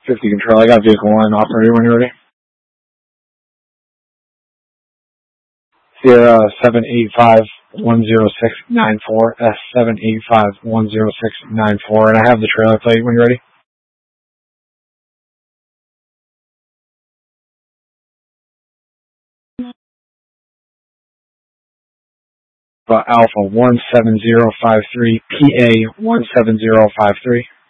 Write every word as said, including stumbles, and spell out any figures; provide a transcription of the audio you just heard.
fifty control. I got vehicle one operator when you're ready. Sierra seven eight five one zero six nine four S seven eight five one zero six nine four, and I have the trailer plate when you're ready. Uh, Alpha one seven zero five three P A one seven zero five three.